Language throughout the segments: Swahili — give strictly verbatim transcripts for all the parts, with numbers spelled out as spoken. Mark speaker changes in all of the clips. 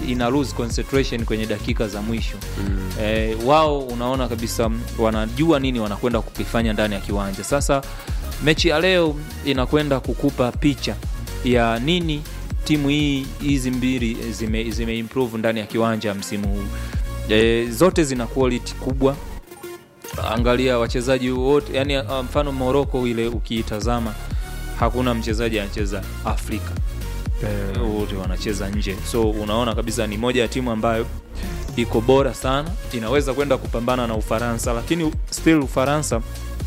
Speaker 1: ina lose concentration kwenye dakika za mwisho. Mm. E, wao unaona kabisa wanajua nini wanakwenda kukifanya ndani ya kiwanja. Sasa mechi ya leo inakwenda kukupa picha ya nini timu hii hizi mbili zime, zime improve ndani ya kiwanja msimu huu. E, zote zina quality kubwa. Angalia wachezaji wote, yani mfano Morocco ile ukiitazama hakuna mchezaji anacheza Afrika. Wote wanacheza nje. So unaona kabisa ni moja ya timu ambayo iko bora sana, inaweza kwenda kupambana na Ufaransa, lakini still Ufaransa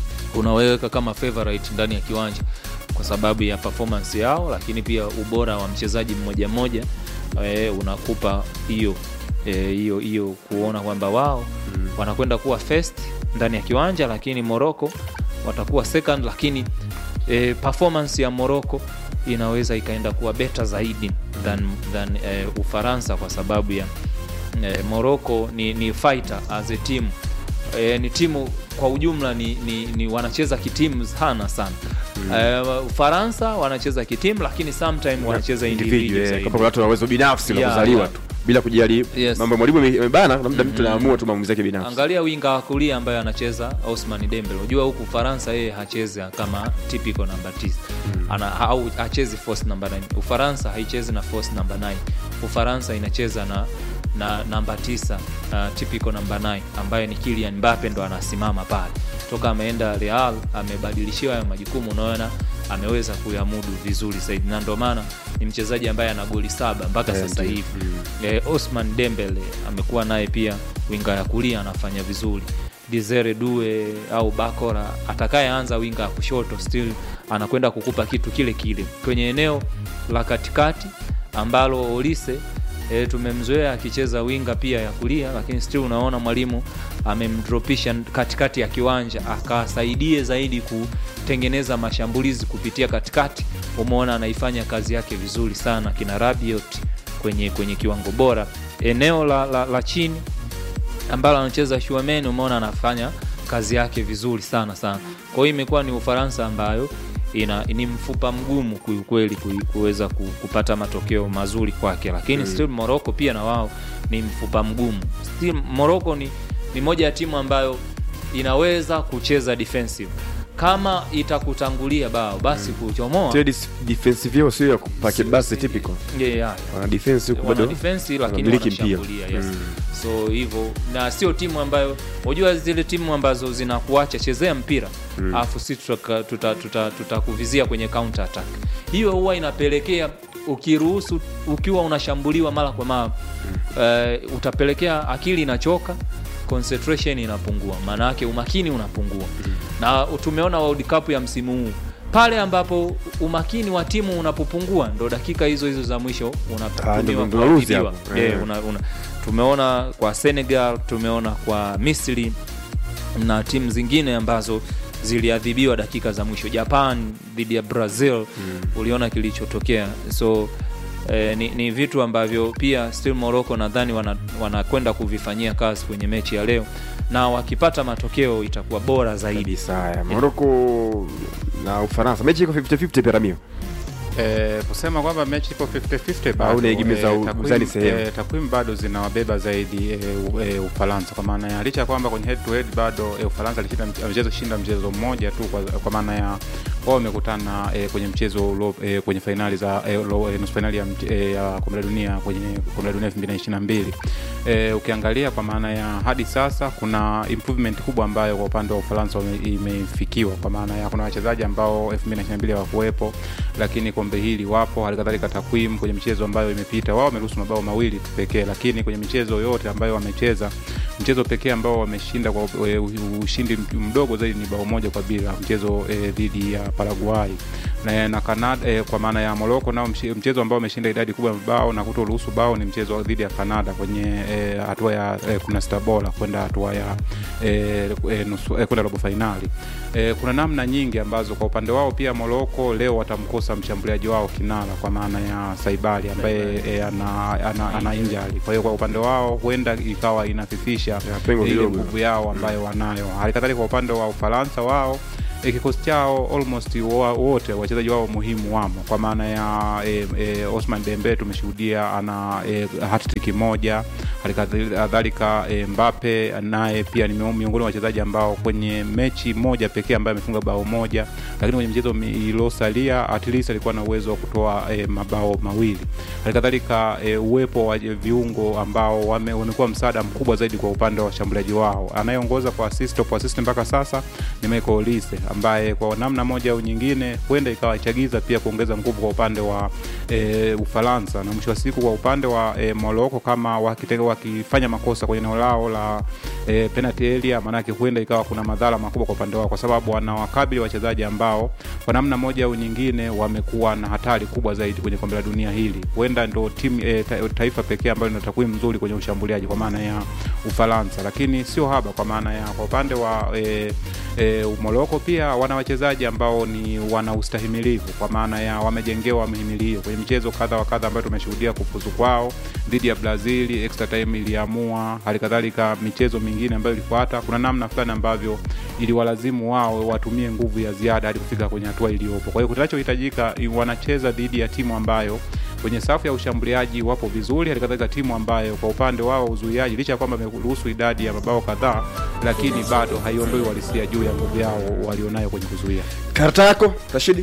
Speaker 1: unaweka kama favorite ndani ya kiwanja kwa sababu ya performance yao, lakini pia ubora wa mchezaji mmoja mmoja e, unakupa hiyo hiyo e, hiyo kuona kwamba wao mm. wanakwenda kuwa first ndani ya kiwanja, lakini Morocco watakuwa second, lakini e, performance ya Morocco inaweza ikaenda kuwa better zaidi than than e, Ufaransa kwa sababu ya e, Morocco ni ni fighter as a team. E, ni timu kwa ujumla ni, ni, ni wanacheza kitimu sana sana. Mm. Uh, Ufaransa wanacheza kitimu lakini sometimes wanacheza individual
Speaker 2: zaidi. Kama watu wana uwezo binafsi na kuzaliwa yeah. tu bila kujali
Speaker 1: yes.
Speaker 2: mambo mwalimu amebana na muda mtu anaamua tu maamuzi yake binafsi.
Speaker 1: Angalia winga wa kulia ambaye anacheza Ousmane Dembele. Unajua huku Ufaransa yeye hacheza kama typical number tisa. Mm. Ana au hachezi force number nine. Ufaransa haichezi na force number nine. Ufaransa inacheza na na namba tisa, uh, typical number nine ambaye ni Kylian Mbappe ndo anasimama pale. Toka ameenda Real amebadilishiwa hayo majukumu, unaona ameweza kuyamudu vizuri zaidi, na ndio maana ni mchezaji ambaye ana goli saba mpaka yeah, sasa hivi. Mm. Eh, Ousmane Dembele amekuwa naye pia winga ya kulia anafanya vizuri. Desire Due au Bakora atakayeanza winga ya kushoto still anakwenda kukupa kitu kile kile kwenye eneo la katikati ambalo Olise E, tumemzoea akicheza winga pia ya kulia, lakini still unaona mwalimu amemdropisha katikati ya kiwanja akasaidie zaidi kutengeneza mashambulizi kupitia katikati. Umeona anaifanya kazi yake vizuri sana kina Rabiot kwenye kwenye kiwango bora. Eneo la, la, la chini ambalo anacheza Chouameni umeona anafanya kazi yake vizuri sana sana. Kwa hiyo imekuwa ni Ufaransa ambayo ina ni mfupa mgumu kweli kuweza kupata matokeo mazuri kwake, lakini mm. still Morocco pia na wao ni mfupa mgumu. Still Morocco ni ni moja ya timu ambayo inaweza kucheza defensive. Kama itakutangulia bao basi mm. kuchomoa.
Speaker 2: Tedi defensive yao sio ya kupake basi typical.
Speaker 1: Yeah, yeah.
Speaker 2: Wana defense huko bado.
Speaker 1: Wana defense lakini wanashambulia. Yes. Mm. So hivyo na sio timu ambayo unajua zile timu ambazo zinakuacha chezea mpira mm. afu sisi tutakuvizia tuta, tuta, tuta kwenye counter attack. Hiyo huwa inapelekea ukiruhusu ukiwa unashambuliwa mara kwa mara mm. uh, utapelekea akili inachoka, concentration inapungua, maana yake umakini unapungua. Mm. Na tumeona World Cup ya msimu huu pale ambapo umakini wa timu unapopungua ndo dakika hizo hizo za mwisho unatumiwa kuadhibiwa. Yeah, una, una tumeona kwa Senegal, tumeona kwa Misri na timu zingine ambazo ziliadhibiwa dakika za mwisho. Japan dhidi ya Brazil mm. uliona kilichotokea. So eh, ni, ni vitu ambavyo pia still Morocco nadhani wanakwenda wana kuvifanyia kazi kwenye mechi ya leo, na wakipata matokeo itakuwa bora zaidi.
Speaker 2: Sawa. Morocco na Ufaransa mechi iko fifty fifty Peramio.
Speaker 3: Eh, kusema kwamba mechi iko fifty fifty
Speaker 2: bado unaegemeza uzani sehemu.
Speaker 3: Eh, takwimu bado zinawabeba zaidi eh, eh, Ufaransa, kwa maana ya licha kwamba kwenye head to head bado eh, Ufaransa alishinda mchezo kushinda mchezo mmoja tu, kwa, kwa maana ya wao wamekutana eh, kwenye mchezo eh, kwenye finali za eh, eh, nusu finali ya, eh, ya kombe la dunia kwenye kombe la dunia elfu mbili ishirini na mbili. Eh, ukiangalia kwa maana ya hadi sasa kuna improvement kubwa ambayo kwa upande wa Ufaransa imefikiwa, kwa maana ya kuna wachezaji ambao elfu mbili ishirini na mbili hawakuwepo lakini kombe hili wapo. Halikadhalika takwimu kwenye michezo ambayo imepita wao wameruhusu mabao mawili tu pekee, lakini kwenye michezo yote ambayo wamecheza mchezo pekee ambao wameshinda kwa e, ushindi mdogo zaidi ni bao moja kwa bila, mchezo e, dhidi ya Paraguay na, na Canada e, kwa maana ya Morocco nao mchezo ambao wameshinda idadi kubwa ya mabao na kutoruhusu bao ni mchezo dhidi ya Canada kwenye hatua e, ya e, kumi na sita bora kwenda hatua ya e, e, nusu e, kwenda robo finali. E, kuna namna nyingi ambazo kwa upande wao pia Morocco leo watamkosa mshambuliaji wao kinara kwa maana ya Saibali ambaye e, ana ana, ana injury. Kwa hiyo kwa upande wao huenda ikawa inafifisha ile nguvu yao ambayo wanayo. Halikadhalika kwa upande wa Ufaransa wao e, kikosi chao almost wote wachezaji wao muhimu wamo, kwa maana ya e, e, Ousmane Dembele tumeshuhudia ana e, hat-trick moja, halikadhalika e, Mbappe naye pia ni miongoni mwa wachezaji ambao kwenye mechi moja pekee ambaye amefunga bao moja, lakini kwenye mchezo iliyosalia at least alikuwa na uwezo wa kutoa e, mabao mawili. Halikadhalika e, uwepo wa viungo ambao wame, wamekuwa msaada mkubwa zaidi kwa upande wa washambuliaji wao. Anayeongoza kwa assist kwa assist mpaka sasa ni Michael Olise, ambaye kwa namna moja au nyingine huenda ikawa chagiza pia kuongeza nguvu kwa upande wa e, Ufaransa. Na mwisho wa siku kwa upande wa e, Morocco, kama wakitenga wakifanya makosa kwenye eneo lao la e, penalty area, maana yake huenda ikawa kuna madhara makubwa kwa upande wao, kwa sababu wanawakabili wachezaji ambao kwa namna moja au nyingine wamekuwa na hatari kubwa zaidi kwenye kombe la dunia hili. Huenda ndo timu e, ta, taifa pekee ambayo ina takwimu nzuri kwenye ushambuliaji kwa maana ya Ufaransa, lakini sio haba kwa maana ya kwa upande wa e, e, Morocco pia wana wachezaji ambao ni wana ustahimilivu, kwa maana ya wamejengewa mhimilio kwenye michezo kadha wa kadha ambayo tumeshuhudia kufuzu kwao dhidi ya Brazil, extra time iliamua, halikadhalika michezo mingine ambayo ilifuata, kuna namna fulani ambavyo iliwalazimu wao watumie nguvu ya ziada hadi kufika kwenye hatua iliyopo. Kwa hiyo kinachohitajika, wanacheza dhidi ya timu ambayo kwenye safu ya ushambuliaji wapo vizuri, halikadhalika timu ambayo kwa upande wao uzuiaji licha ya kwamba wameruhusu idadi ya mabao kadhaa, lakini bado haiondoi walisia juu ya nguvu yao walionayo kwenye kuzuia.
Speaker 2: Karata yako Rashidi?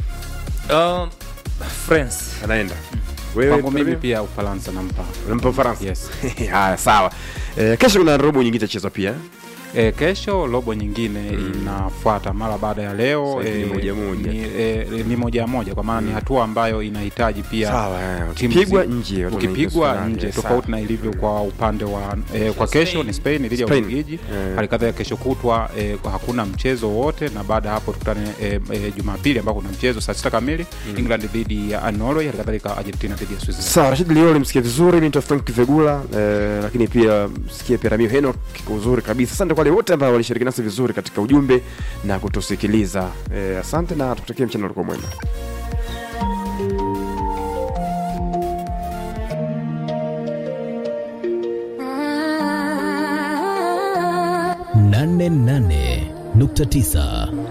Speaker 1: Uh, France
Speaker 2: anaenda.
Speaker 3: Wewe mimi pia Ufaransa nampa.
Speaker 2: Unampa Ufaransa?
Speaker 3: Yes.
Speaker 2: Haya, sawa. Eh, kesho kuna robo nyingine itachezwa pia.
Speaker 3: E, kesho robo nyingine mm. inafuata mara baada ya leo.
Speaker 2: E, ni moja moja.
Speaker 3: Ni, e, ni moja moja kwa maana mm. ni hatua ambayo inahitaji pia
Speaker 2: sawa, ukipigwa nje,
Speaker 3: ukipigwa nje tofauti na ilivyo kwa upande wa e, kwa kesho ni Spain dhidi ya Ubelgiji. Yeah. Halikadhalika kesho kutwa e, hakuna mchezo wote, na baada hapo tukutane e, e, Jumapili ambako kuna mchezo saa sita kamili mm. England dhidi ya Norway, halikadhalika Argentina dhidi ya Switzerland.
Speaker 2: Sawa, Rashid leo nimsikia vizuri, mimi ni Frank Vegula eh, lakini pia msikie pia Ramio Heno kiko uzuri kabisa. Asante kwa wale wote ambao walishiriki nasi vizuri katika ujumbe na kutusikiliza. Eh, asante na tukutakie mchana ulikuwa mwema.
Speaker 4: nane nane nukta tisa